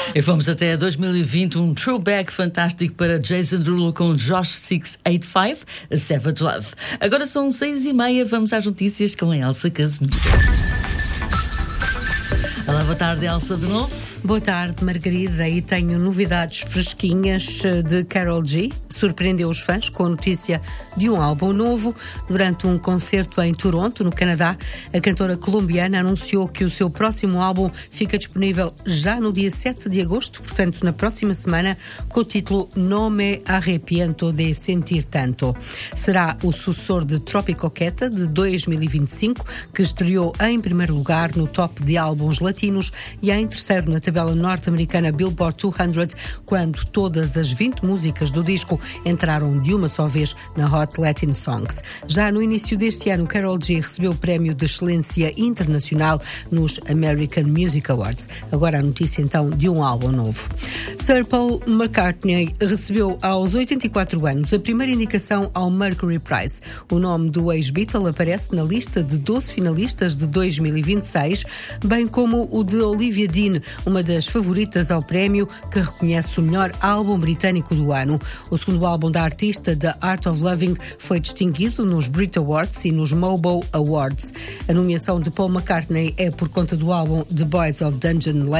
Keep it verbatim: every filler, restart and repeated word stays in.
E fomos até dois mil e vinte, um throwback fantástico para Jason Derulo com Josh seiscentos e oitenta e cinco, a Savage Love. Agora são seis e meia, vamos às notícias com a Elsa Casimiro. Olá, boa tarde, Elsa, de novo. Boa tarde, Margarida, e tenho novidades fresquinhas de Karol G. Surpreendeu os fãs com a notícia de um álbum novo. Durante um concerto em Toronto, no Canadá, a cantora colombiana anunciou que o seu próximo álbum fica disponível já no dia sete de agosto, portanto na próxima semana, com o título No Me Arrepiento de Sentir Tanto. Será o sucessor de Tropicoqueta, de dois mil e vinte e cinco, que estreou em primeiro lugar no top de álbuns latinos e em terceiro na tabela norte-americana Billboard duzentos, quando todas as vinte músicas do disco entraram de uma só vez na Hot Latin Songs. Já no início deste ano, Karol G recebeu o prémio de excelência internacional nos American Music Awards. Agora a notícia então de um álbum novo. Sir Paul McCartney recebeu aos oitenta e quatro anos a primeira indicação ao Mercury Prize. O nome do ex-Beatle aparece na lista de doze finalistas de dois mil e vinte e seis, bem como o de Olivia Dean, uma das favoritas ao prémio que reconhece o melhor álbum britânico do ano. O segundo álbum da artista, The Art of Loving, foi distinguido nos Brit Awards e nos Mobo Awards. A nomeação de Paul McCartney é por conta do álbum The Boys of Dungeon Lane,